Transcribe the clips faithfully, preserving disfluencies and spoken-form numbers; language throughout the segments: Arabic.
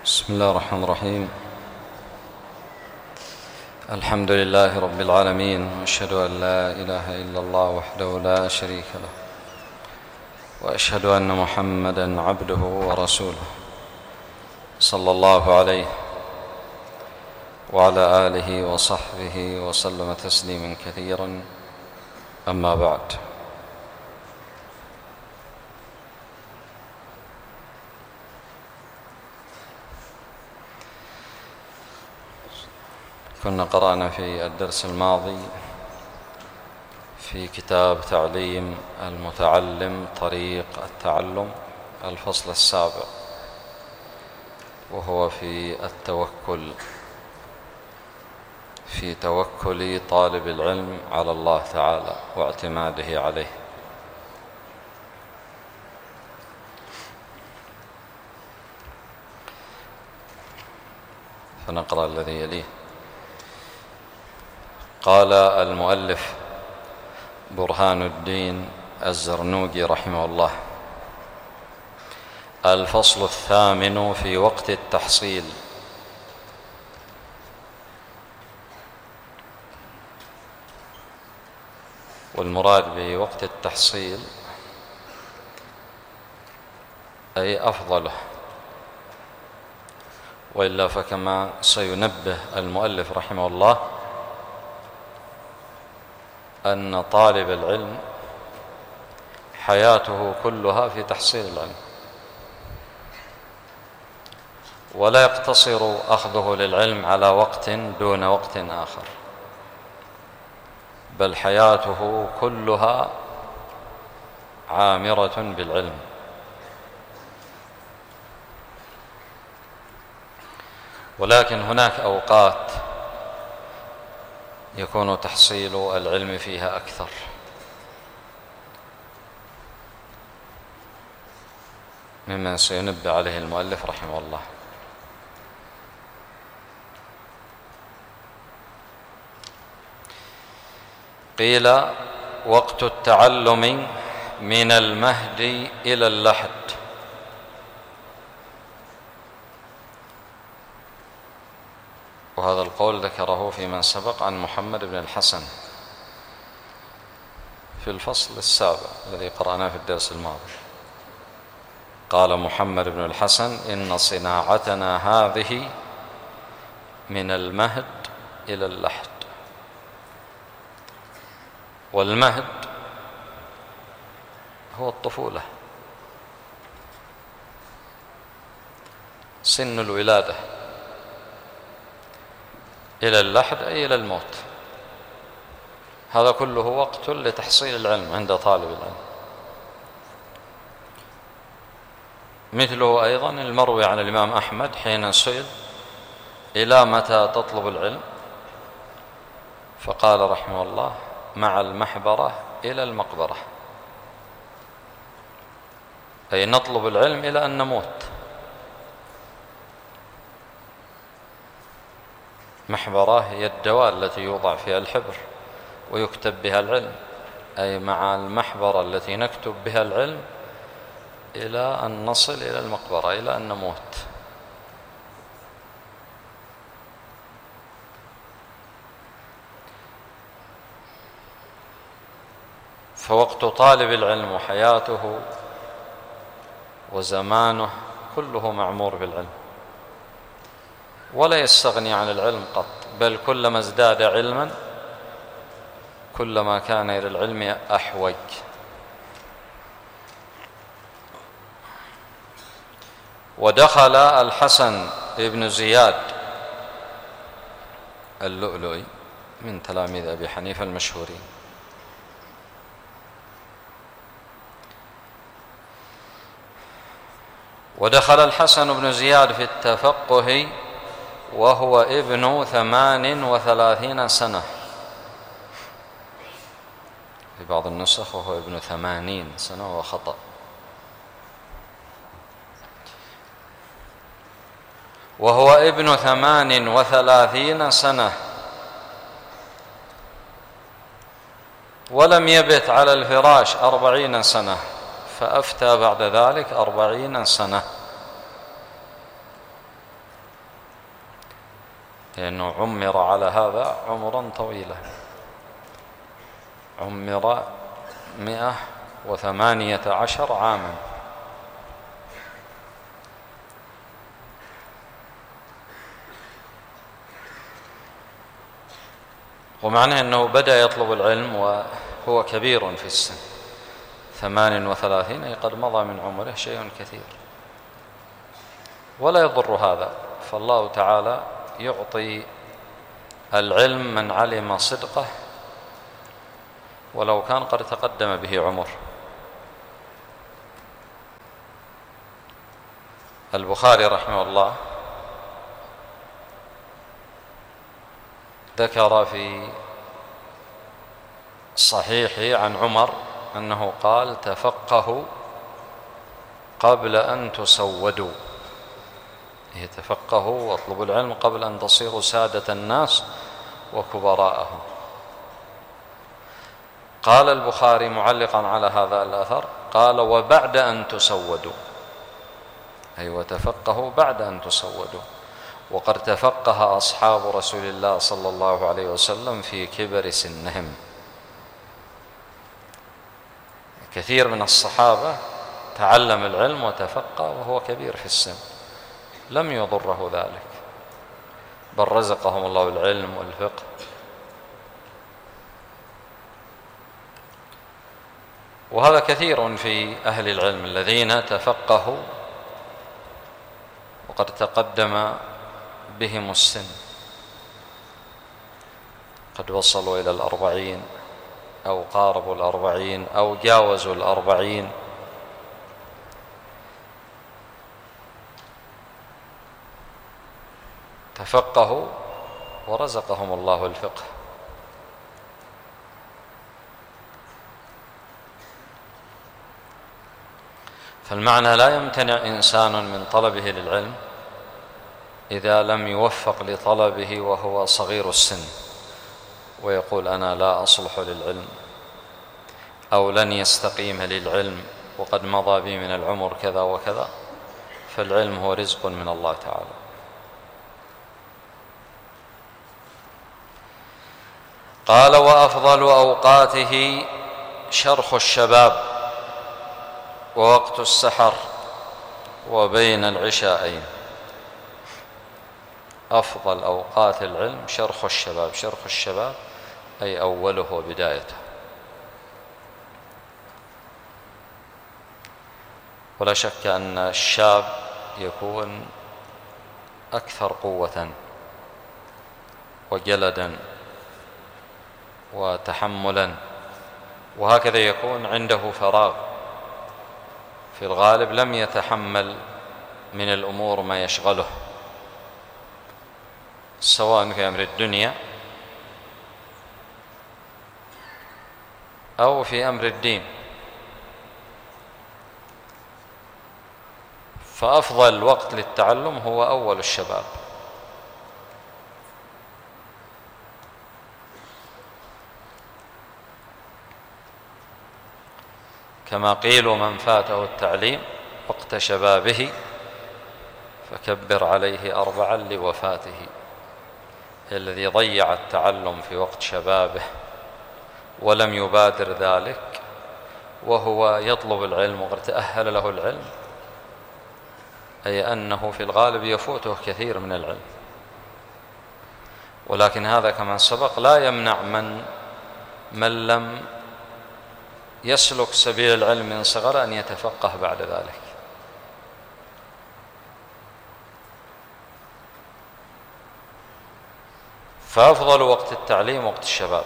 بسم الله الرحمن الرحيم. الحمد لله رب العالمين، وأشهد أن لا إله إلا الله وحده لا شريك له، وأشهد أن محمدًا عبده ورسوله صلى الله عليه وعلى آله وصحبه وسلم تسليمًا كثيرًا. أما بعد، كنا قرأنا في الدرس الماضي في كتاب تعليم المتعلم طريق التعلم الفصل السابع، وهو في التوكل، في توكل طالب العلم على الله تعالى واعتماده عليه. فنقرأ الذي يليه. قال المؤلف برهان الدين الزرنوجي رحمه الله: الفصل الثامن في وقت التحصيل. والمراد بوقت التحصيل أي أفضله، وإلا فكما سينبه المؤلف رحمه الله أن طالب العلم حياته كلها في تحصيل العلم، ولا يقتصر أخذه للعلم على وقت دون وقت آخر، بل حياته كلها عامرة بالعلم. ولكن هناك أوقات يكون تحصيل العلم فيها أكثر، مما سينبه عليه المؤلف رحمه الله. قيل: وقت التعلم من المهد إلى اللحد. وهذا القول ذكره فيما سبق عن محمد بن الحسن في الفصل السابع الذي قرأناه في الدرس الماضي. قال محمد بن الحسن: إن صناعتنا هذه من المهد إلى اللحد. والمهد هو الطفولة، سن الولادة، إلى اللحد أي إلى الموت. هذا كله وقت لتحصيل العلم عند طالب العلم. مثله أيضا المروي عن الإمام أحمد حين سئل: إلى متى تطلب العلم؟ فقال رحمه الله: مع المحبرة إلى المقبرة، أي نطلب العلم إلى أن نموت. محبرة هي الدواء التي يوضع فيها الحبر ويكتب بها العلم، أي مع المحبرة التي نكتب بها العلم إلى أن نصل إلى المقبرة، إلى أن نموت. فوقت طالب العلم وحياته وزمانه كله معمور بالعلم، ولا يستغني عن العلم قط، بل كلما ازداد علما كلما كان إلى العلم أحوج. ودخل الحسن بن زياد اللؤلؤي من تلاميذ أبي حنيفة المشهورين، ودخل الحسن بن زياد في التفقه وهو ابن ثمان وثلاثين سنة، في بعض النسخ وهو ابن ثمانين سنة وخطأ. وهو ابن ثمان وثلاثين سنة، ولم يبت على الفراش أربعين سنة، فأفتى بعد ذلك أربعين سنة. لأنه عمر على هذا عمرا طويلا، عمر مئة وثمانية عشر عاما. ومعنى أنه بدأ يطلب العلم وهو كبير في السن، ثمان وثلاثين، أي قد مضى من عمره شيء كثير. ولا يضر هذا، فالله تعالى يعطي العلم من علم صدقه ولو كان قد تقدم به عمر. البخاري رحمه الله ذكر في صحيحه عن عمر أنه قال: تفقهوا قبل أن تسودوا، يتفقهوا واطلبوا العلم قبل أن تصيروا سادة الناس وكبراءهم. قال البخاري معلقا على هذا الأثر، قال: وبعد أن تسودوا، أي وتفقهوا بعد أن تسودوا. وقد تفقه أصحاب رسول الله صلى الله عليه وسلم في كبر سنهم. كثير من الصحابة تعلم العلم وتفقه وهو كبير في السن، لم يضره ذلك، بل رزقهم الله العلم والفقه. وهذا كثير في أهل العلم الذين تفقهوا وقد تقدم بهم السن، قد وصلوا إلى الأربعين أو قاربوا الأربعين أو جاوزوا الأربعين، تفقهوا ورزقهم الله الفقه. فالمعنى لا يمتنع إنسان من طلبه للعلم إذا لم يوفق لطلبه وهو صغير السن، ويقول: أنا لا أصلح للعلم، أو لن يستقيم للعلم وقد مضى بي من العمر كذا وكذا. فالعلم هو رزق من الله تعالى. قال: وأفضل أوقاته شرخ الشباب ووقت السحر وبين العشاءين. أفضل أوقات العلم شرخ الشباب. شرخ الشباب أي أوله وبدايته. ولا شك أن الشاب يكون أكثر قوة وجلدا وتحملا، وهكذا يكون عنده فراغ، في الغالب لم يتحمل من الأمور ما يشغله، سواء في أمر الدنيا أو في أمر الدين. فأفضل وقت للتعلم هو أول الشباب. كما قيل: من فاته التعليم وقت شبابه فكبر عليه أربعا لوفاته. الذي ضيع التعلم في وقت شبابه ولم يبادر ذلك وهو يطلب العلم وقد تأهل له العلم، أي أنه في الغالب يفوته كثير من العلم. ولكن هذا كما سبق لا يمنع من من لم يسلك سبيل العلم من صغر أن يتفقه بعد ذلك. فأفضل وقت التعليم وقت الشباب،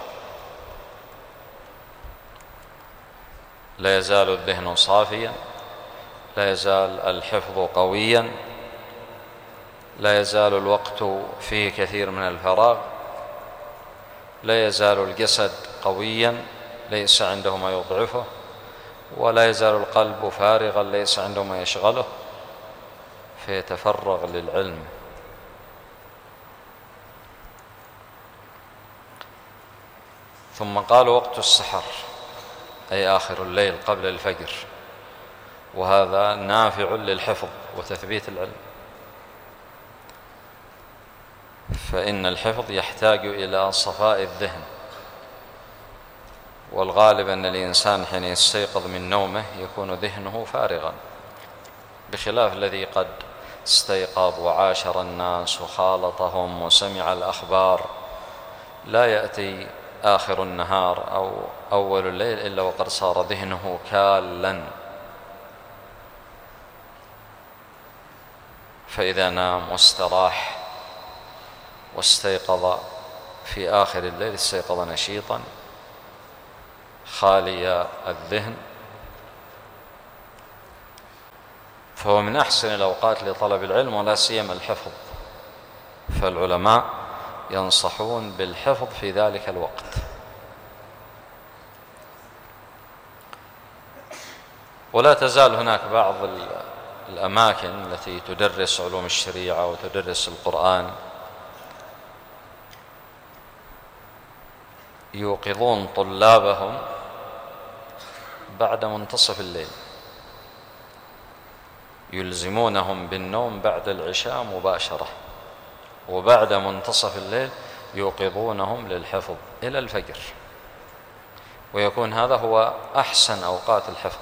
لا يزال الذهن صافيا، لا يزال الحفظ قويا، لا يزال الوقت فيه كثير من الفراغ، لا يزال الجسد قويا ليس عنده ما يضعفه، ولا يزال القلب فارغا ليس عنده ما يشغله، فيتفرغ للعلم. ثم قال: وقت السحر أي آخر الليل قبل الفجر، وهذا نافع للحفظ وتثبيت العلم. فإن الحفظ يحتاج إلى صفاء الذهن، والغالب أن الإنسان حين يستيقظ من نومه يكون ذهنه فارغا، بخلاف الذي قد استيقظ وعاشر الناس وخالطهم وسمع الأخبار، لا يأتي آخر النهار أو أول الليل إلا وقد صار ذهنه كالا. فإذا نام واستراح واستيقظ في آخر الليل استيقظ نشيطا خالي الذهن، فهو من أحسن الأوقات لطلب العلم، ولا سيما الحفظ، فالعلماء ينصحون بالحفظ في ذلك الوقت. ولا تزال هناك بعض الأماكن التي تدرس علوم الشريعة وتدرس القرآن يوقظون طلابهم بعد منتصف الليل، يلزمونهم بالنوم بعد العشاء مباشرة، وبعد منتصف الليل يوقظونهم للحفظ إلى الفجر، ويكون هذا هو أحسن أوقات الحفظ.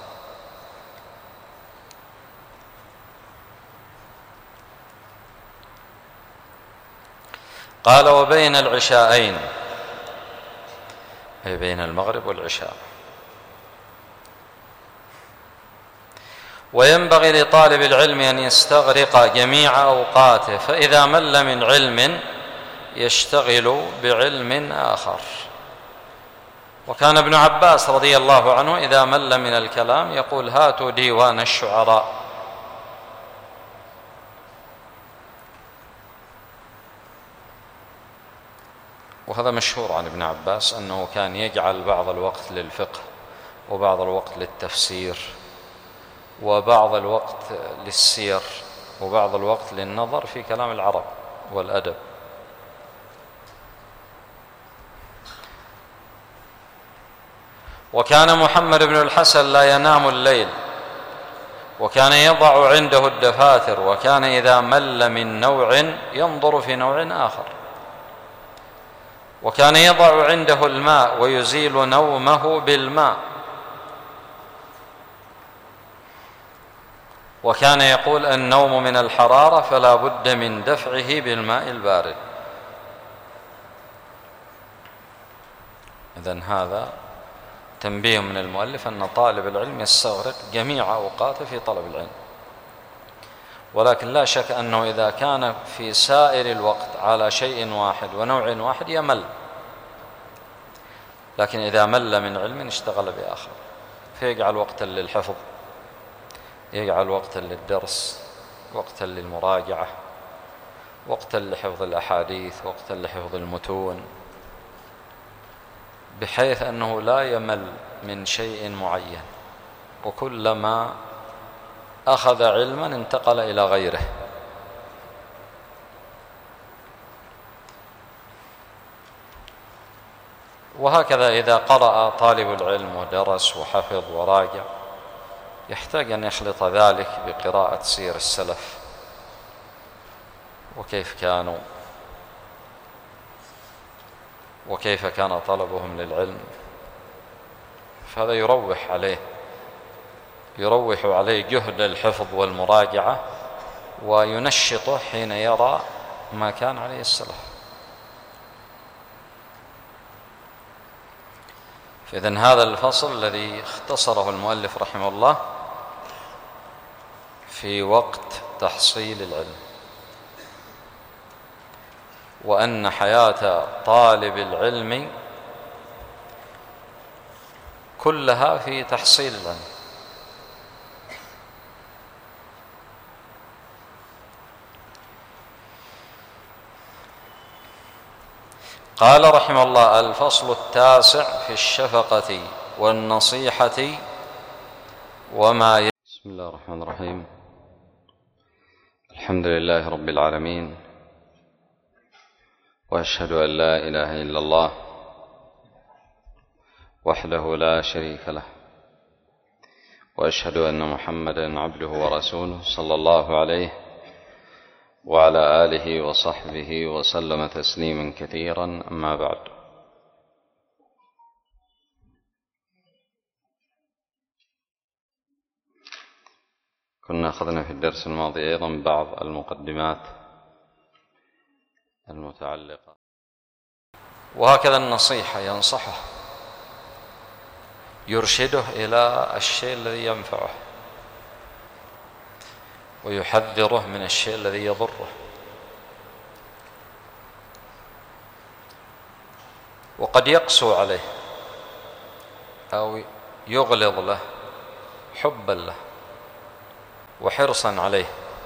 قال: وبين العشاءين، أي بين المغرب والعشاء. وينبغي لطالب العلم أن يستغرق جميع أوقاته، فإذا مل من علم يشتغل بعلم آخر. وكان ابن عباس رضي الله عنه إذا مل من الكلام يقول: هاتوا ديوان الشعراء. وهذا مشهور عن ابن عباس أنه كان يجعل بعض الوقت للفقه، وبعض الوقت للتفسير، وبعض الوقت للسير، وبعض الوقت للنظر في كلام العرب والأدب. وكان محمد بن الحسن لا ينام الليل، وكان يضع عنده الدفاتر، وكان إذا مل من نوع ينظر في نوع آخر، وكان يضع عنده الماء ويزيل نومه بالماء، وكان يقول: النوم من الحرارة فلا بد من دفعه بالماء البارد. إذن هذا تنبيه من المؤلف أن طالب العلم يستغرق جميع أوقاته في طلب العلم، ولكن لا شك أنه إذا كان في سائر الوقت على شيء واحد ونوع واحد يمل، لكن إذا مل من علم اشتغل بآخر، فيجعل وقتا للحفظ، يجعل وقتا للدرس، وقتا للمراجعة، وقتا لحفظ الأحاديث، وقتا لحفظ المتون، بحيث أنه لا يمل من شيء معين، وكلما أخذ علما انتقل إلى غيره. وهكذا إذا قرأ طالب العلم ودرس وحفظ وراجع يحتاج أن يخلط ذلك بقراءة سير السلف وكيف كانوا وكيف كان طلبهم للعلم، فهذا يروح عليه يروح عليه جهد الحفظ والمراجعة، وينشطه حين يرى ما كان عليه السلف. فإذن هذا الفصل الذي اختصره المؤلف رحمه الله في وقت تحصيل العلم، وأن حياة طالب العلم كلها في تحصيل العلم. قال رحمه الله: الفصل التاسع في الشفقة والنصيحة وما ي... بسم الله الرحمن الرحيم. الحمد لله رب العالمين، وأشهد أن لا إله إلا الله وحده لا شريك له، وأشهد أن محمدا عبده ورسوله صلى الله عليه وعلى آله وصحبه وسلم تسليما كثيرا، أما بعد. كنا أخذنا في الدرس الماضي أيضا بعض المقدمات المتعلقة، وهكذا النصيحة ينصحه، يرشده إلى الشيء الذي ينفعه ويحذره من الشيء الذي يضره، وقد يقسو عليه أو يغلظ له حبا له وحرصا عليه.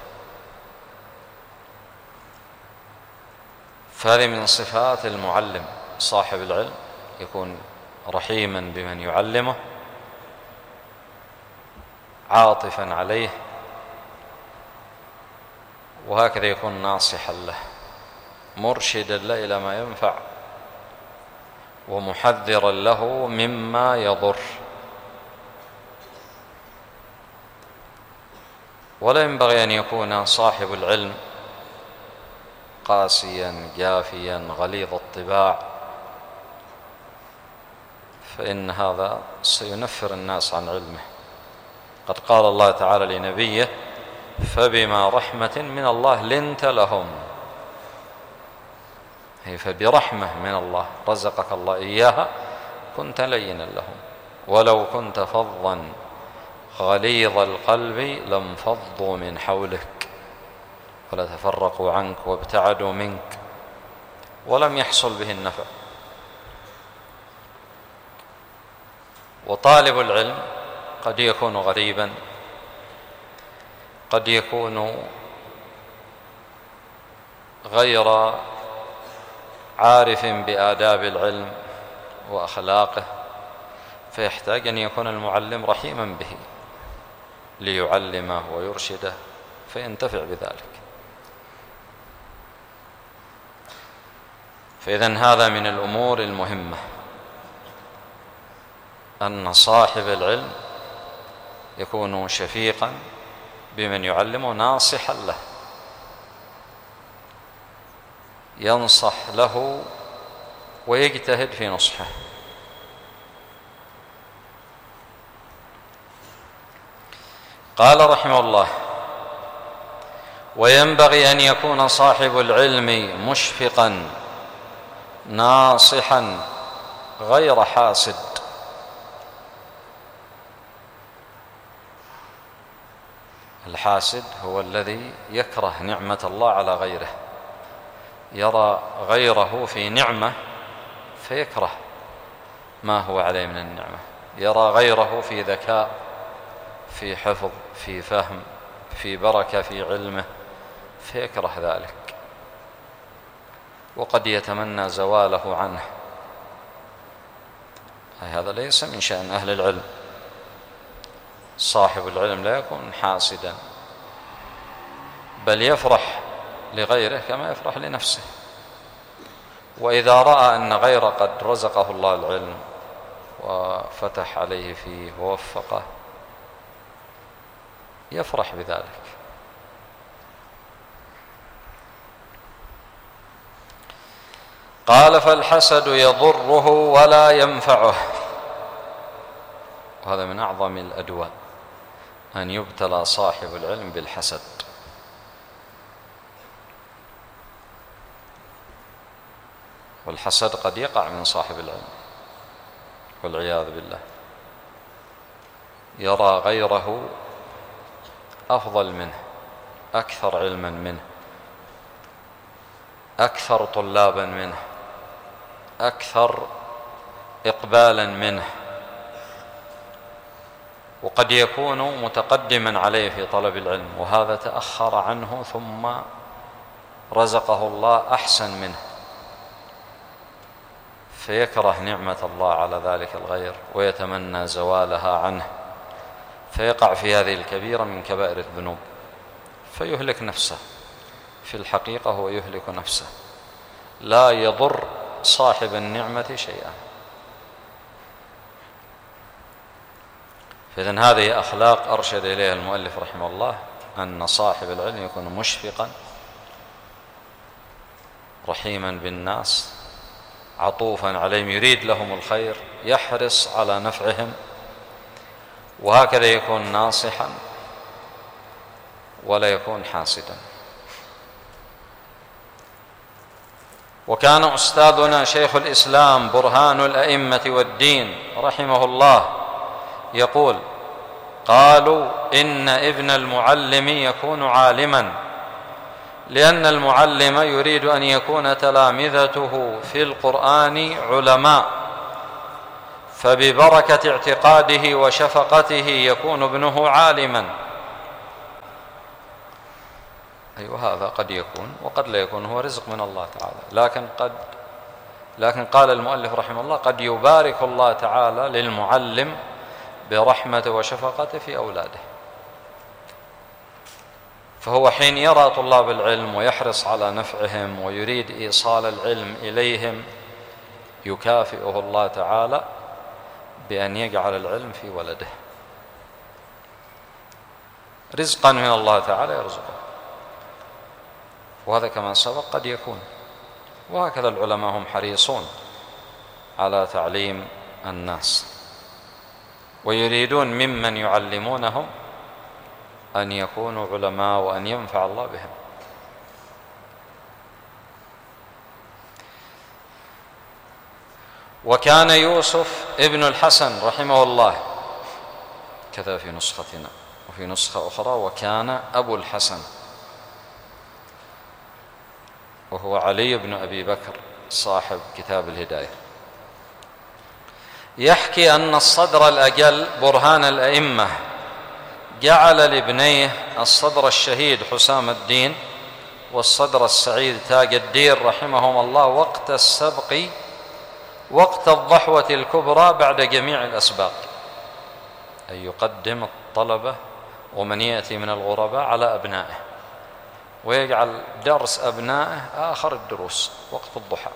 فهذه من صفات المعلم، صاحب العلم يكون رحيما بمن يعلمه، عاطفا عليه، وهكذا يكون ناصحا له، مرشدا له إلى ما ينفع، ومحذرا له مما يضر. ولا ينبغي أن يكون صاحب العلم قاسيا جافيا غليظ الطباع، فإن هذا سينفر الناس عن علمه. قد قال الله تعالى لنبيه: فبما رحمة من الله لنت لهم، هي فبرحمة من الله رزقك الله إياها كنت لينا لهم، ولو كنت فظا غليظ القلب لانفضوا من حولك ولتفرقوا عنك وابتعدوا منك ولم يحصل به النفع. وطالب العلم قد يكون غريبا، قد يكون غير عارف بآداب العلم وأخلاقه، فيحتاج أن يكون المعلم رحيما به ليعلمه ويرشده فينتفع بذلك. فإذن هذا من الأمور المهمة، أن صاحب العلم يكون شفيقا بمن يعلمه، ناصحا له، ينصح له ويجتهد في نصحه. قال رحمه الله: وينبغي أن يكون صاحب العلم مشفقا ناصحا غير حاسد. الحاسد هو الذي يكره نعمة الله على غيره، يرى غيره في نعمة فيكره ما هو عليه من النعمة، يرى غيره في ذكاء، في حفظ، في فهم، في بركة في علمه فيكره ذلك، وقد يتمنى زواله عنه. هذا ليس من شأن أهل العلم. صاحب العلم لا يكون حاسدا، بل يفرح لغيره كما يفرح لنفسه. وإذا رأى أن غيره قد رزقه الله العلم وفتح عليه فيه ووفقه يفرح بذلك. قال: فالحسد يضره ولا ينفعه. وهذا من أعظم الأدواء، أن يبتلى صاحب العلم بالحسد. والحسد قد يقع من صاحب العلم والعياذ بالله، يرى غيره أفضل منه، أكثر علما منه، أكثر طلابا منه، أكثر إقبالا منه، وقد يكون متقدما عليه في طلب العلم، وهذا تأخر عنه ثم رزقه الله أحسن منه، فيكره نعمة الله على ذلك الغير ويتمنى زوالها عنه، فيقع في هذه الكبيرة من كبائر الذنوب، فيهلك نفسه. في الحقيقة هو يهلك نفسه، لا يضر صاحب النعمة شيئا. فإذن هذه أخلاق أرشد إليها المؤلف رحمه الله، أن صاحب العلم يكون مشفقا رحيما بالناس عطوفا عليهم يريد لهم الخير يحرص على نفعهم، وهكذا يكون ناصحا ولا يكون حاسدا. وكان أستاذنا شيخ الإسلام برهان الأئمة والدين رحمه الله يقول: قالوا إن ابن المعلم يكون عالما لأن المعلم يريد أن يكون تلامذته في القرآن علماء، فببركة اعتقاده وشفقته يكون ابنه عالما. أيوة، هذا قد يكون وقد لا يكون، هو رزق من الله تعالى، لكن قد لكن قال المؤلف رحمه الله: قد يبارك الله تعالى للمعلم برحمته وشفقته في أولاده، فهو حين يرى طلاب العلم ويحرص على نفعهم ويريد إيصال العلم إليهم يكافئه الله تعالى بأن يجعل العلم في ولده، رزقا من الله تعالى يرزقه. وهذا كما سبق قد يكون، وهكذا العلماء هم حريصون على تعليم الناس ويريدون ممن يعلمونهم أن يكونوا علماء وأن ينفع الله بهم. وكان يوسف ابن الحسن رحمه الله، كذا في نسختنا، وفي نسخة أخرى وكان أبو الحسن، وهو علي بن أبي بكر صاحب كتاب الهداية، يحكي أن الصدر الأجل برهان الأئمة جعل لابنيه الصدر الشهيد حسام الدين والصدر السعيد تاج الدين رحمهم الله وقت السبق، وقت الضحوة الكبرى بعد جميع الأسباق، أي يقدم الطلبة ومن يأتي من الغرباء على أبنائه، ويجعل درس أبنائه آخر الدروس وقت الضحى.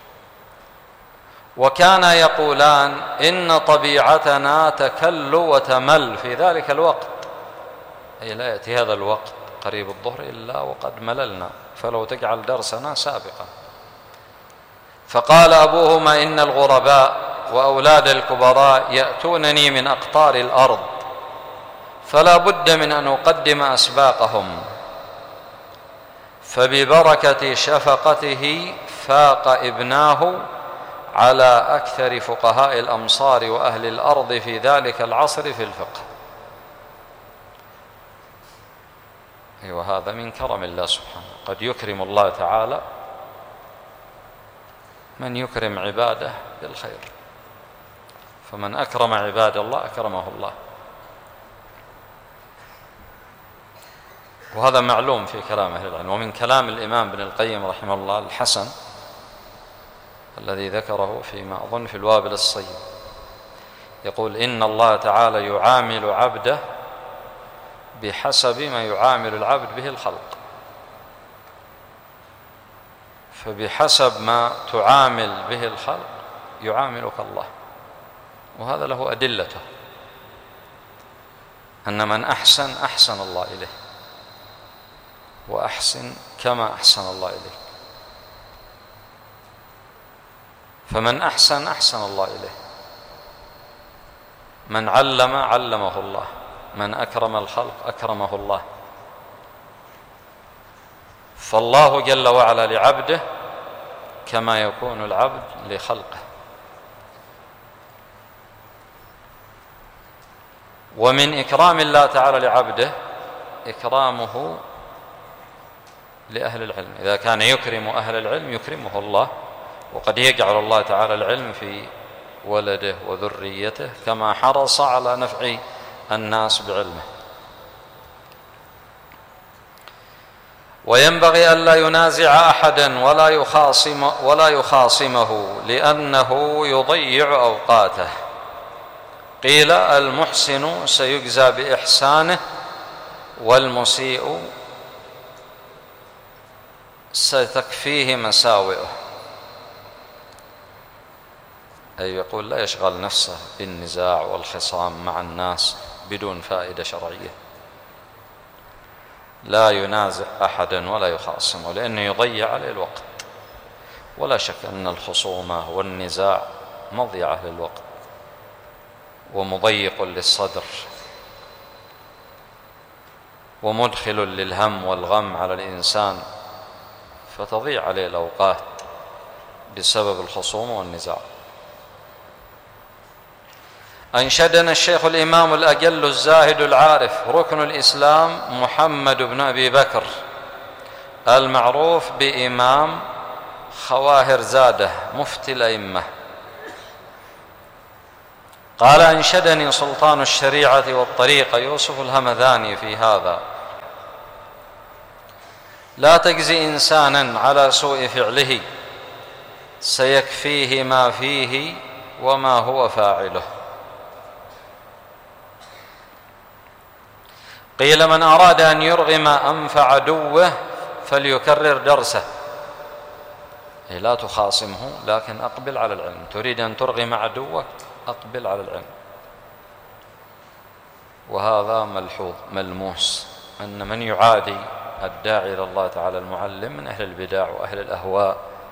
وكان يقولان: إن طبيعتنا تكل وتمل في ذلك الوقت، أي لا يأتي هذا الوقت قريب الظهر إلا وقد مللنا، فلو تجعل درسنا سابقا. فقال أبوهما: إن الغرباء وأولاد الكبراء يأتونني من أقطار الأرض، فلا بد من أن أقدم أسباقهم، فببركة شفقته فاق ابناه على أكثر فقهاء الأمصار وأهل الأرض في ذلك العصر في الفقه. أيوة، هذا من كرم الله سبحانه، قد يكرم الله تعالى من يكرم عباده بالخير، فمن أكرم عباد الله أكرمه الله، وهذا معلوم في كلام أهل العلم. ومن كلام الإمام ابن القيم رحمه الله الحسن الذي ذكره فيما أظن في الوابل الصيب، يقول: إن الله تعالى يعامل عبده بحسب ما يعامل العبد به الخلق، فبحسب ما تعامل به الخلق يعاملك الله، وهذا له أدلته، أن من أحسن أحسن الله إليه، وأحسن كما أحسن الله إليك، فمن أحسن أحسن الله إليه، من علم علمه الله، من أكرم الخلق أكرمه الله. فالله جل وعلا لعبده كما يكون العبد لخلقه. ومن إكرام الله تعالى لعبده إكرامه لأهل العلم، إذا كان يكرم أهل العلم يكرمه الله، وقد يجعل الله تعالى العلم في ولده وذريته كما حرص على نفع الناس بعلمه. وينبغي ألا ينازع أحدا ولا يخاصم ولا يخاصمه لأنه يضيع أوقاته. قيل: المحسن سيجزى بإحسانه والمسيء ستكفيه مساوئه. أي يقول لا يشغل نفسه بالنزاع والخصام مع الناس بدون فائدة شرعية، لا ينازع أحدا ولا يخاصمه، لأنه يضيع عليه الوقت ولا شك أن الخصومة والنزاع مضيعة للوقت ومضيق للصدر ومدخل للهم والغم على الإنسان، فتضيع عليه الأوقات بسبب الخصومة والنزاع. أنشدنا الشيخ الإمام الأجل الزاهد العارف ركن الإسلام محمد بن أبي بكر المعروف بإمام خواهر زاده مفتي الأئمة، قال: أنشدني سلطان الشريعة والطريقة يوسف الهمذاني في هذا: لا تجزي إنسانا على سوء فعله، سيكفيه ما فيه وما هو فاعله. قيل: من أراد أن يرغم أنف عدوه فليكرر درسه، أي لا تخاصمه لكن أقبل على العلم. تريد أن ترغم عدوك، أقبل على العلم. وهذا ملحوظ ملموس أن من يعادي الداعي إلى الله تعالى المعلم من أهل البدع وأهل الأهواء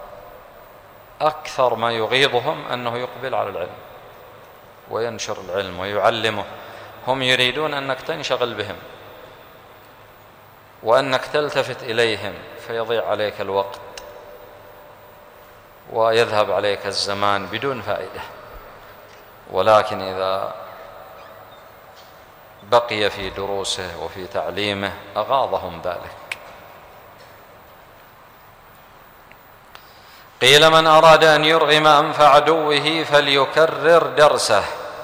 أكثر ما يغيظهم أنه يقبل على العلم وينشر العلم ويعلمه. هم يريدون أنك تنشغل بهم وأنك تلتفت إليهم، فيضيع عليك الوقت ويذهب عليك الزمان بدون فائدة. ولكن إذا بقي في دروسه وفي تعليمه أغاضهم ذلك. قيل: من أراد أن يرغم أنف عدوه فليكرر درسه.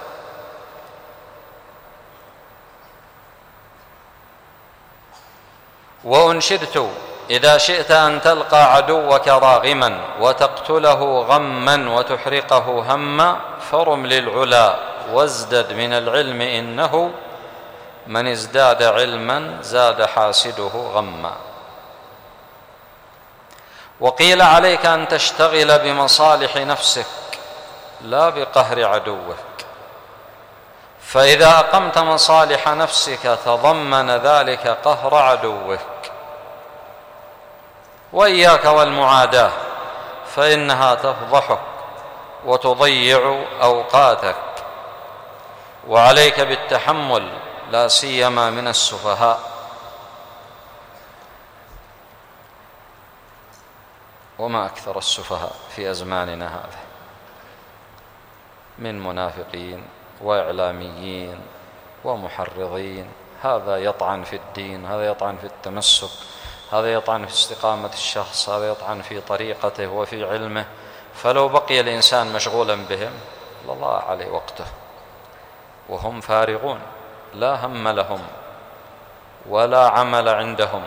وأنشدت: إذا شئت أن تلقى عدوك راغما وتقتله غما وتحرقه هما، فرم للعلا وازدد من العلم، إنه من ازداد علما زاد حاسده غما. وقيل: عليك أن تشتغل بمصالح نفسك لا بقهر عدوك، فإذا أقمت مصالح نفسك تضمن ذلك قهر عدوك. وإياك والمعاداة، فإنها تفضحك وتضيع أوقاتك. وعليك بالتحمل لا سيما من السفهاء. وما أكثر السفهاء في أزماننا هذا من منافقين وإعلاميين ومحرضين، هذا يطعن في الدين، هذا يطعن في التمسك، هذا يطعن في استقامة الشخص، هذا يطعن في طريقته وفي علمه. فلو بقي الإنسان مشغولا بهم لضاع عليه وقته، وهم فارغون لا هم لهم ولا عمل عندهم.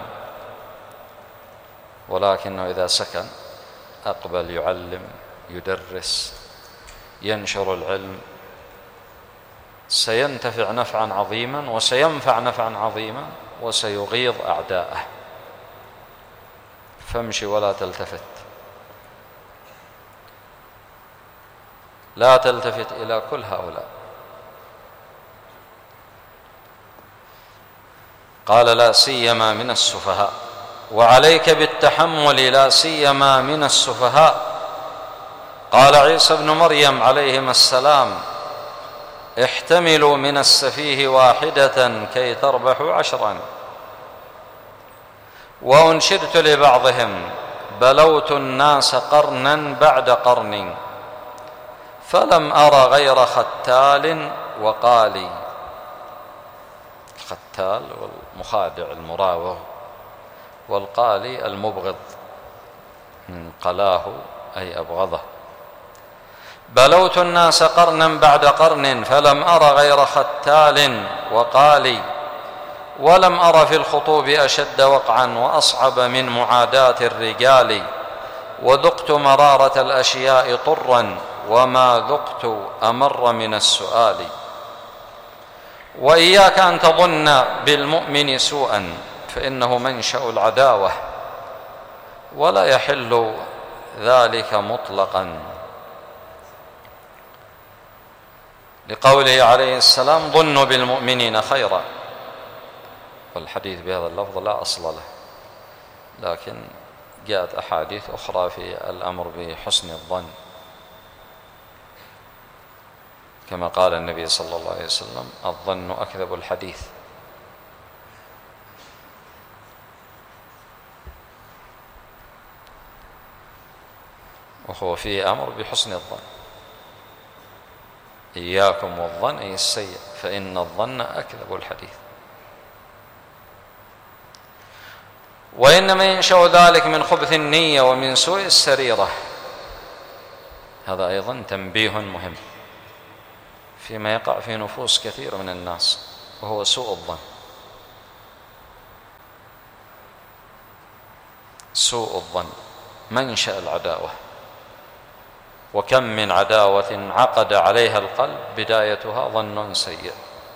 ولكنه إذا سكن أقبل يعلم يدرس ينشر العلم، سينتفع نفعا عظيما وسينفع نفعا عظيما وسيغيظ أعداءه. فامشي ولا تلتفت، لا تلتفت إلى كل هؤلاء. قال: لا سيما من السفهاء. وعليك بالتحمل لا سيما من السفهاء. قال عيسى بن مريم عليهما السلام: احتملوا من السفيه واحدة كي تربحوا عشرا. وأنشدت لبعضهم: بلوت الناس قرنا بعد قرن، فلم أر غير ختال وقالي. الختال والمخادع المراوغ، والقالي المبغض، من قلاه أي أبغضه. بلوت الناس قرنا بعد قرن، فلم أر غير ختال وقالي. ولم أر في الخطوب أشد وقعا وأصعب من معاداة الرجال. وذقت مرارة الأشياء طرا، وما ذقت أمر من السؤال. وإياك أن تظن بالمؤمن سوءا، فإنه منشأ العداوة، ولا يحل ذلك مطلقا، لقوله عليه السلام: ظنوا بالمؤمنين خيرا. والحديث بهذا اللفظ لا أصل له، لكن جاءت أحاديث أخرى في الأمر بحسن الظن، كما قال النبي صلى الله عليه وسلم: الظن أكذب الحديث. وهو فيه أمر بحسن الظن. إياكم والظن أي السيء، فإن الظن أكذب الحديث. وإنما ينشأ ذلك من خبث النية ومن سوء السريرة. هذا أيضا تنبيه مهم فيما يقع في نفوس كثير من الناس، وهو سوء الظن. سوء الظن منشأ العداوة، وكم من عداوة عقد عليها القلب بدايتها ظن سيء،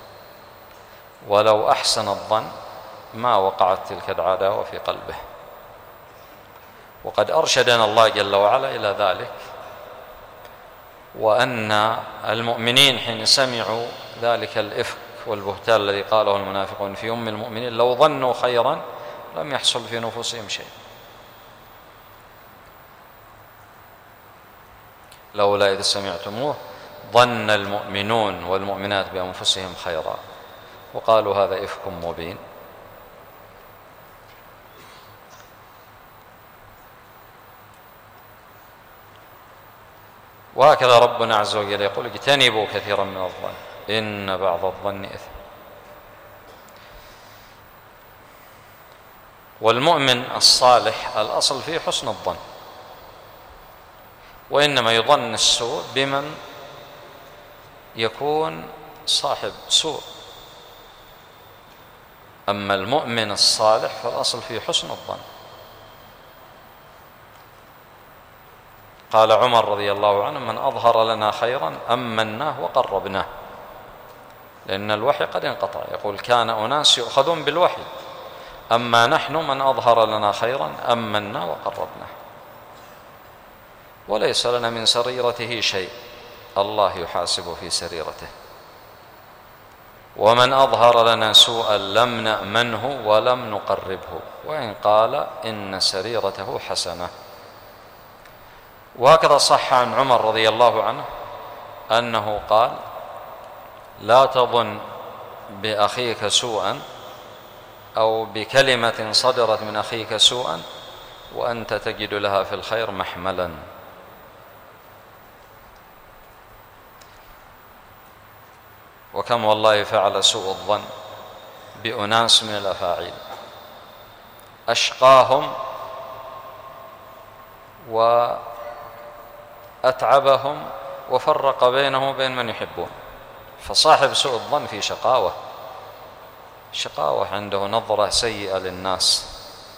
ولو أحسن الظن ما وقعت تلك العداوة في قلبه. وقد أرشدنا الله جل وعلا إلى ذلك، وأن المؤمنين حين سمعوا ذلك الإفك والبهتان الذي قاله المنافقون في أم المؤمنين لو ظنوا خيرا لم يحصل في نفوسهم شيء، لولا إذ سمعتموه ظن المؤمنون والمؤمنات بأنفسهم خيرا وقالوا هذا إفك مبين. وهكذا ربنا عز وجل يقول: اجتنبوا كثيرا من الظن إن بعض الظن إثم. والمؤمن الصالح الأصل فيه حسن الظن، وإنما يظن السوء بمن يكون صاحب سوء. أما المؤمن الصالح فالأصل فيه حسن الظن. قال عمر رضي الله عنه: من أظهر لنا خيرا أمناه وقربناه، لأن الوحي قد انقطع. يقول: كان أناس يؤخذون بالوحي، أما نحن من أظهر لنا خيرا أمناه وقربناه. وليس لنا من سريرته شيء، الله يحاسب في سريرته. ومن أظهر لنا سوءا لم نأمنه ولم نقربه، وإن قال إن سريرته حسنة. وهكذا صح عن عمر رضي الله عنه أنه قال: لا تظن بأخيك سوءا أو بكلمة صدرت من أخيك سوءا وأنت تجد لها في الخير محملا. وكم والله فعل سوء الظن بأناس من الأفاعيل أشقاهم وأتعبهم وفرق بينهم وبين من يحبون. فصاحب سوء الظن في شقاوة، شقاوة، عنده نظرة سيئة للناس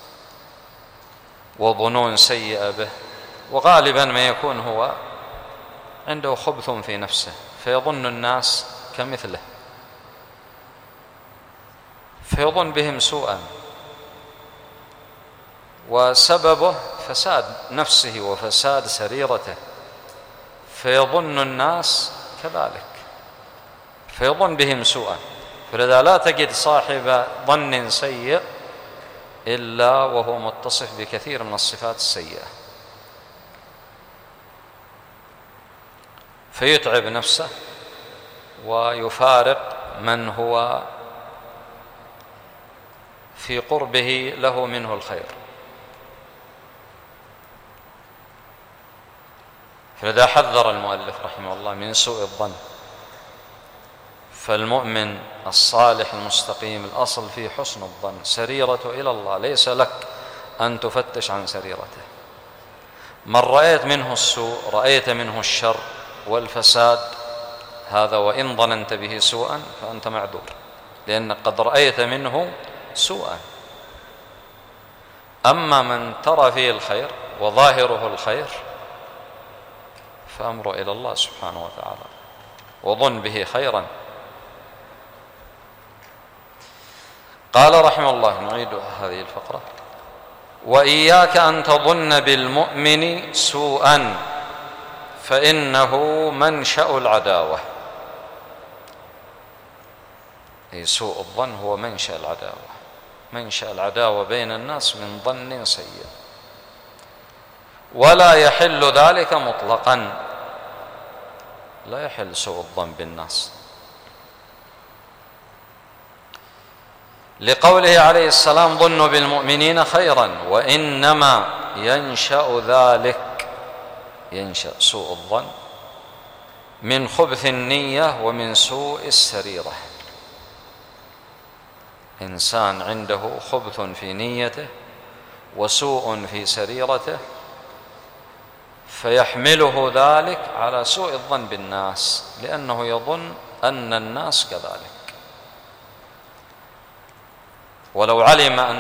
وظنون سيئة به، وغالبا ما يكون هو عنده خبث في نفسه فيظن الناس كمثله، فيظن بهم سوءا، وسببه فساد نفسه وفساد سريرته، فيظن الناس كذلك فيظن بهم سوءا. فلذا لا تجد صاحب ظن سيء إلا وهو متصف بكثير من الصفات السيئة، فيتعب نفسه ويفارق من هو في قربه له منه الخير. فلذا حذر المؤلف رحمه الله من سوء الظن. فالمؤمن الصالح المستقيم الأصل فيه حسن الظن، سريرته إلى الله، ليس لك أن تفتش عن سريرته. من رأيت منه السوء رأيت منه الشر والفساد، هذا وإن ظننت به سوءا فأنت معذور، لأنك قد رأيت منه سوءا. أما من ترى فيه الخير وظاهره الخير فأمره إلى الله سبحانه وتعالى، وظن به خيرا. قال رحمه الله، نعيد هذه الفقرة: وإياك أن تظن بالمؤمن سوءا فإنه منشأ العداوة. أي سوء الظن هو منشأ العداوة، منشأ العداوة بين الناس من ظن سيء. ولا يحل ذلك مطلقا، لا يحل سوء الظن بالناس، لقوله عليه السلام ظنوا بالمؤمنين خيرا، وإنما ينشأ ذلك، ينشأ سوء الظن من خبث النية ومن سوء السريرة. إنسان عنده خبث في نيته وسوء في سريرته فيحمله ذلك على سوء الظن بالناس، لأنه يظن أن الناس كذلك، ولو علم أن